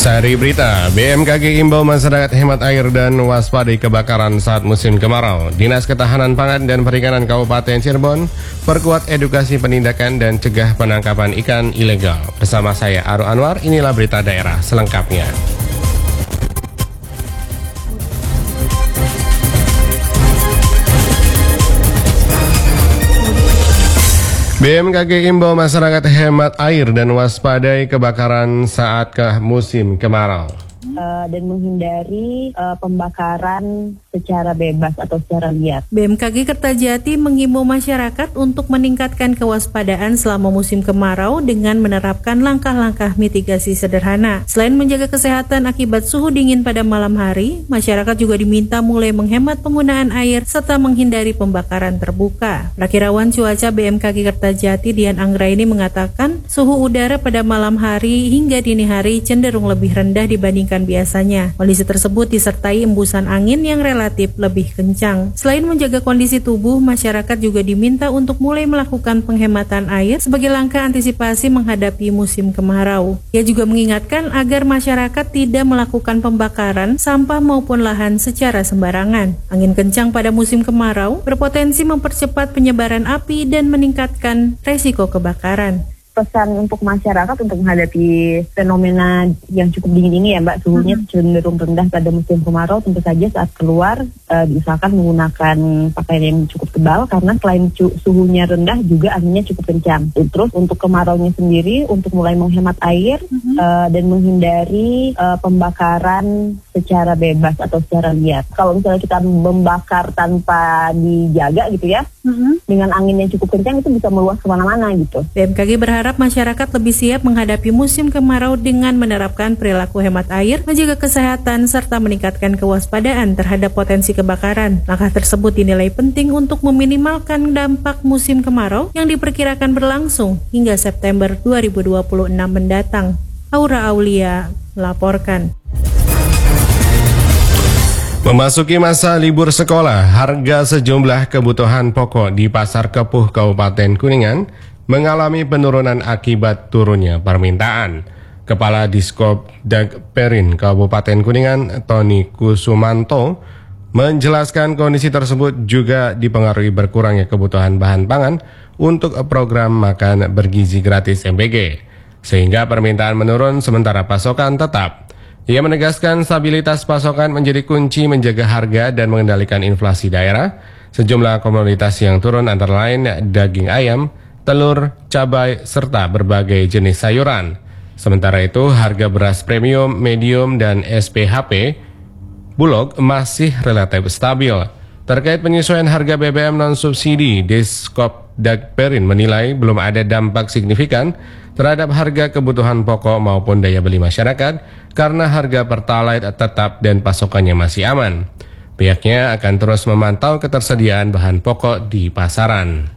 Sari berita, BMKG imbau masyarakat hemat air dan waspadai kebakaran saat musim kemarau. Dinas Ketahanan Pangan dan Perikanan Kabupaten Cirebon perkuat edukasi penindakan dan cegah penangkapan ikan ilegal. Bersama saya Aru Anwar, inilah berita daerah selengkapnya. BMKG imbau masyarakat hemat air dan waspadai kebakaran saat musim kemarau. Dan menghindari pembakaran secara bebas atau secara liar. BMKG Kertajati menghimbau masyarakat untuk meningkatkan kewaspadaan selama musim kemarau dengan menerapkan langkah-langkah mitigasi sederhana. Selain menjaga kesehatan akibat suhu dingin pada malam hari, masyarakat juga diminta mulai menghemat penggunaan air serta menghindari pembakaran terbuka. Prakirawan cuaca BMKG Kertajati Dian Anggraini mengatakan suhu udara pada malam hari hingga dini hari cenderung lebih rendah dibandingkan biasanya. Kondisi tersebut disertai embusan angin yang relatif lebih kencang. Selain menjaga kondisi tubuh, masyarakat juga diminta untuk mulai melakukan penghematan air sebagai langkah antisipasi menghadapi musim kemarau. Ia juga mengingatkan agar masyarakat tidak melakukan pembakaran sampah maupun lahan secara sembarangan. Angin kencang pada musim kemarau berpotensi mempercepat penyebaran api dan meningkatkan resiko kebakaran. Pesan untuk masyarakat untuk menghadapi fenomena yang cukup dingin ini ya Mbak, suhunya cenderung rendah pada musim kemarau, tentu saja saat keluar diusahakan menggunakan pakaian yang cukup tebal karena selain suhunya rendah juga anginnya cukup kencang. Terus untuk kemaraunya sendiri untuk mulai menghemat air dan menghindari pembakaran secara bebas atau secara liar. Kalau misalnya kita membakar tanpa dijaga gitu ya, dengan angin yang cukup kencang itu bisa meluas kemana-mana gitu. BMKG berharap masyarakat lebih siap menghadapi musim kemarau dengan menerapkan perilaku hemat air, menjaga kesehatan, serta meningkatkan kewaspadaan terhadap potensi kebakaran. Langkah tersebut dinilai penting untuk meminimalkan dampak musim kemarau yang diperkirakan berlangsung hingga September 2026 mendatang. Aura Aulia melaporkan. Memasuki masa libur sekolah, harga sejumlah kebutuhan pokok di Pasar Kepuh Kabupaten Kuningan mengalami penurunan akibat turunnya permintaan. Kepala Diskop Dagperin Kabupaten Kuningan, Tony Kusumanto, menjelaskan kondisi tersebut juga dipengaruhi berkurangnya kebutuhan bahan pangan untuk program makan bergizi gratis MBG, sehingga permintaan menurun sementara pasokan tetap. Ia menegaskan stabilitas pasokan menjadi kunci menjaga harga dan mengendalikan inflasi daerah. Sejumlah komoditas yang turun antara lain daging ayam, telur, cabai, serta berbagai jenis sayuran. Sementara itu, harga beras premium, medium, dan SPHP Bulog masih relatif stabil. Terkait penyesuaian harga BBM non-subsidi, Diskop Dagperin menilai belum ada dampak signifikan terhadap harga kebutuhan pokok maupun daya beli masyarakat karena harga Pertalite tetap dan pasokannya masih aman. Pihaknya akan terus memantau ketersediaan bahan pokok di pasaran.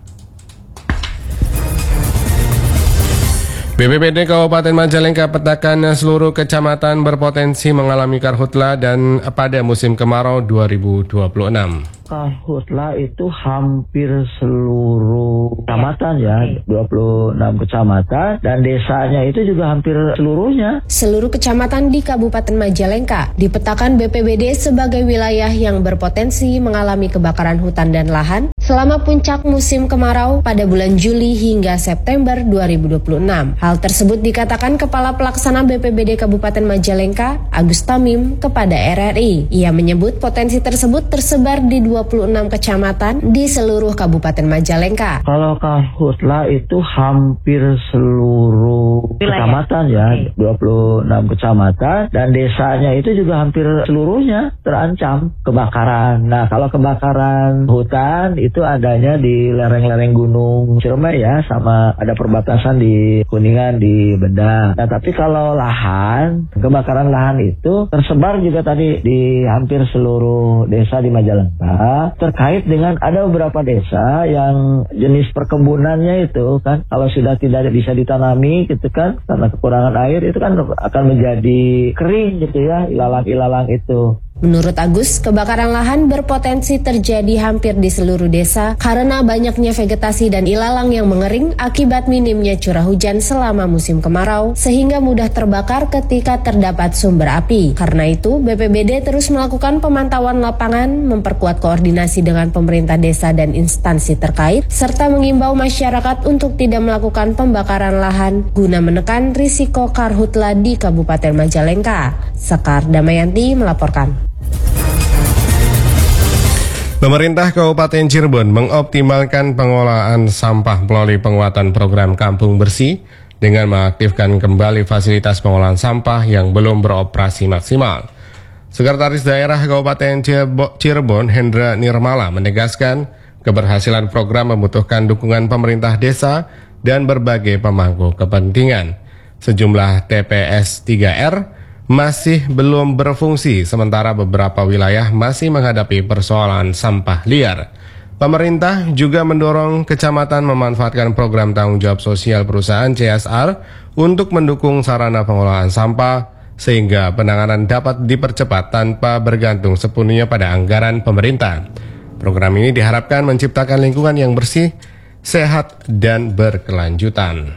BPBD Kabupaten Majalengka petakan seluruh kecamatan berpotensi mengalami karhutla dan pada musim kemarau 2026. Karhutla itu hampir seluruh kecamatan ya, 26 kecamatan, dan desanya itu juga hampir seluruhnya. Seluruh kecamatan di Kabupaten Majalengka dipetakan BPBD sebagai wilayah yang berpotensi mengalami kebakaran hutan dan lahan selama puncak musim kemarau pada bulan Juli hingga September 2026. Hal tersebut dikatakan Kepala Pelaksana BPBD Kabupaten Majalengka, Agus Tamim, kepada RRI. Ia menyebut potensi tersebut tersebar di 26 kecamatan di seluruh Kabupaten Majalengka. Kalau karhutla itu hampir seluruh kecamatan ya, 26 kecamatan, dan desanya itu juga hampir seluruhnya terancam kebakaran. Nah, kalau kebakaran hutan itu adanya di lereng-lereng Gunung Ciremai ya, sama ada perbatasan di Kuningan di Benda. Nah, tapi kalau lahan, kebakaran lahan itu tersebar juga tadi di hampir seluruh desa di Majalengka. Terkait dengan ada beberapa desa yang jenis perkebunannya itu kan kalau sudah tidak bisa ditanami gitu kan karena kekurangan air itu kan akan menjadi kering gitu ya, ilalang-ilalang itu. Menurut Agus, kebakaran lahan berpotensi terjadi hampir di seluruh desa karena banyaknya vegetasi dan ilalang yang mengering akibat minimnya curah hujan selama musim kemarau, sehingga mudah terbakar ketika terdapat sumber api. Karena itu, BPBD terus melakukan pemantauan lapangan, memperkuat koordinasi dengan pemerintah desa dan instansi terkait, serta mengimbau masyarakat untuk tidak melakukan pembakaran lahan guna menekan risiko karhutla di Kabupaten Majalengka. Sekar Damayanti melaporkan. Pemerintah Kabupaten Cirebon mengoptimalkan pengelolaan sampah melalui penguatan program Kampung Bersih dengan mengaktifkan kembali fasilitas pengolahan sampah yang belum beroperasi maksimal. Sekretaris Daerah Kabupaten Cirebon, Hendra Nirmala, menegaskan keberhasilan program membutuhkan dukungan pemerintah desa dan berbagai pemangku kepentingan. Sejumlah TPS 3R masih belum berfungsi, sementara beberapa wilayah masih menghadapi persoalan sampah liar. Pemerintah juga mendorong kecamatan memanfaatkan program tanggung jawab sosial perusahaan CSR untuk mendukung sarana pengolahan sampah, sehingga penanganan dapat dipercepat tanpa bergantung sepenuhnya pada anggaran pemerintah. Program ini diharapkan menciptakan lingkungan yang bersih, sehat, dan berkelanjutan.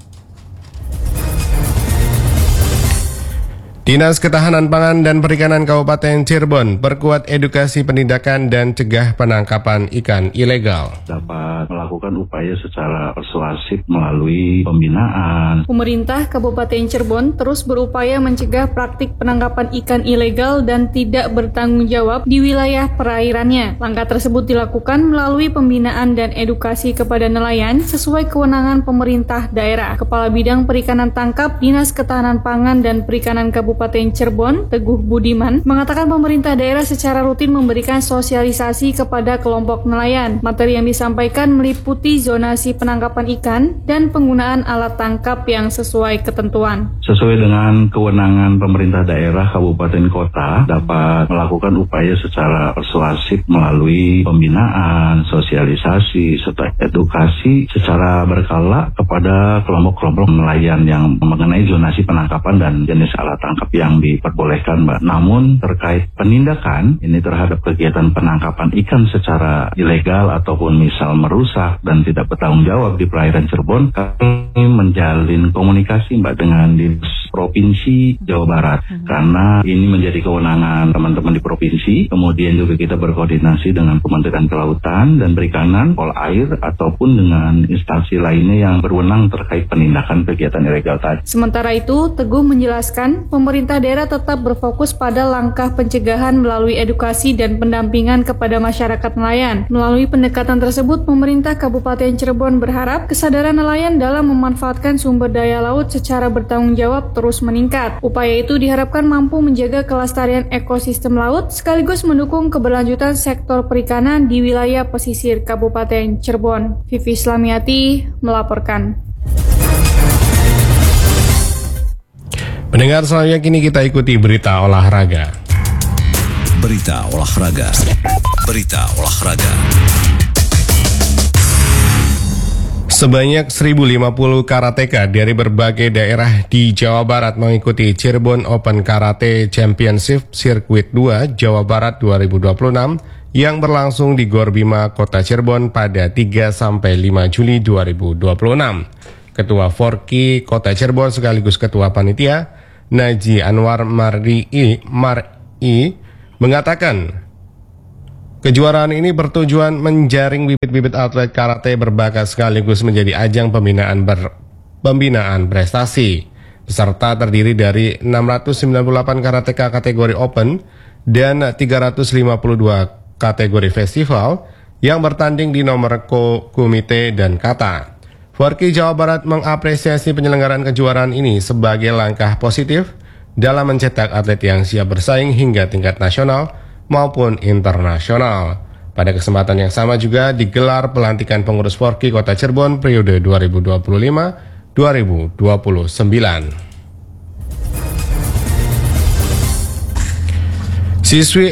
Dinas Ketahanan Pangan dan Perikanan Kabupaten Cirebon perkuat edukasi penindakan dan cegah penangkapan ikan ilegal. Dapat melakukan upaya secara persuasif melalui pembinaan. Pemerintah Kabupaten Cirebon terus berupaya mencegah praktik penangkapan ikan ilegal dan tidak bertanggung jawab di wilayah perairannya. Langkah tersebut dilakukan melalui pembinaan dan edukasi kepada nelayan sesuai kewenangan pemerintah daerah. Kepala Bidang Perikanan Tangkap Dinas Ketahanan Pangan dan Perikanan Kabupaten Cirebon, Teguh Budiman, mengatakan pemerintah daerah secara rutin memberikan sosialisasi kepada kelompok nelayan. Materi yang disampaikan meliputi zonasi penangkapan ikan dan penggunaan alat tangkap yang sesuai ketentuan. Sesuai dengan kewenangan pemerintah daerah, kabupaten kota dapat melakukan upaya secara persuasif melalui pembinaan, sosialisasi, serta edukasi secara berkala kepada kelompok-kelompok nelayan yang mengenai zonasi penangkapan dan jenis alat tangkap yang diperbolehkan, Mbak. Namun terkait penindakan ini terhadap kegiatan penangkapan ikan secara ilegal ataupun misal merusak dan tidak bertanggung jawab di perairan Cirebon, kami menjalin komunikasi, Mbak, dengan Dinas Provinsi Jawa Barat, karena ini menjadi kewenangan teman-teman di provinsi. Kemudian juga kita berkoordinasi dengan Kementerian Kelautan dan Perikanan, Polair, ataupun dengan instansi lainnya yang berwenang terkait penindakan kegiatan ilegal tadi. Sementara itu, Teguh menjelaskan pemerintah daerah tetap berfokus pada langkah pencegahan melalui edukasi dan pendampingan kepada masyarakat nelayan. Melalui pendekatan tersebut, pemerintah Kabupaten Cirebon berharap kesadaran nelayan dalam memanfaatkan sumber daya laut secara bertanggung jawab terus meningkat. Upaya itu diharapkan mampu menjaga kelestarian ekosistem laut sekaligus mendukung keberlanjutan sektor perikanan di wilayah pesisir Kabupaten Cirebon. Vivi Slamiati melaporkan. Pendengar selanjutnya kini kita ikuti berita olahraga. Berita olahraga. Berita olahraga. Sebanyak 1.050 karateka dari berbagai daerah di Jawa Barat mengikuti Cirebon Open Karate Championship Sirkuit 2 Jawa Barat 2026 yang berlangsung di Gor Bima, Kota Cirebon pada 3-5 Juli 2026. Ketua Forki Kota Cirebon sekaligus Ketua Panitia, Naji Anwar Mar'i mengatakan kejuaraan ini bertujuan menjaring bibit-bibit atlet karate berbakat sekaligus menjadi ajang pembinaan prestasi. Peserta terdiri dari 698 karateka kategori open dan 352 kategori festival yang bertanding di nomor komite dan kata. Forki Jawa Barat mengapresiasi penyelenggaraan kejuaraan ini sebagai langkah positif dalam mencetak atlet yang siap bersaing hingga tingkat nasional maupun internasional. Pada kesempatan yang sama juga digelar pelantikan pengurus Forki Kota Cirebon periode 2025-2029. Siswi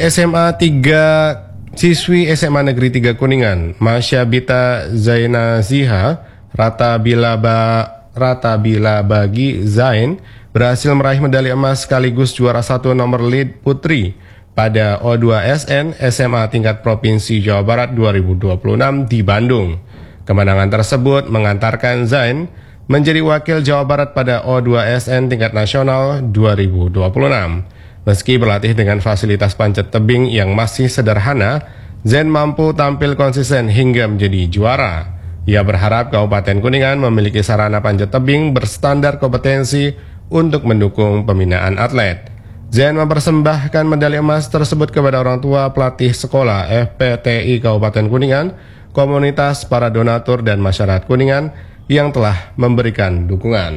SMA Negeri 3 Kuningan, Masya Bita Zainaziha Rata Bila Bagi Zain berhasil meraih medali emas sekaligus juara 1 nomor lead putri pada O2SN SMA tingkat Provinsi Jawa Barat 2026 di Bandung. Kemenangan tersebut mengantarkan Zain menjadi wakil Jawa Barat pada O2SN tingkat nasional 2026. Meski berlatih dengan fasilitas panjat tebing yang masih sederhana, Zain mampu tampil konsisten hingga menjadi juara. Ia berharap Kabupaten Kuningan memiliki sarana panjat tebing berstandar kompetensi untuk mendukung pembinaan atlet. Zain mempersembahkan medali emas tersebut kepada orang tua, pelatih sekolah, FPTI Kabupaten Kuningan, komunitas, para donatur, dan masyarakat Kuningan yang telah memberikan dukungan.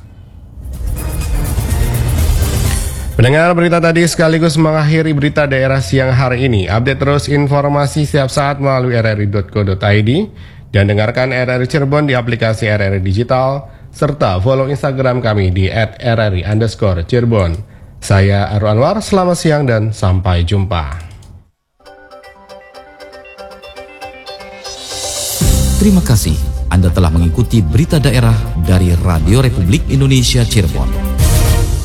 Pendengar, berita tadi sekaligus mengakhiri berita daerah siang hari ini. Update terus informasi setiap saat melalui rri.co.id dan dengarkan RRI Cirebon di aplikasi RRI Digital, serta follow Instagram kami di @rri_Cirebon. Saya Aru Anwar, selamat siang dan sampai jumpa. Terima kasih Anda telah mengikuti berita daerah dari Radio Republik Indonesia Cirebon.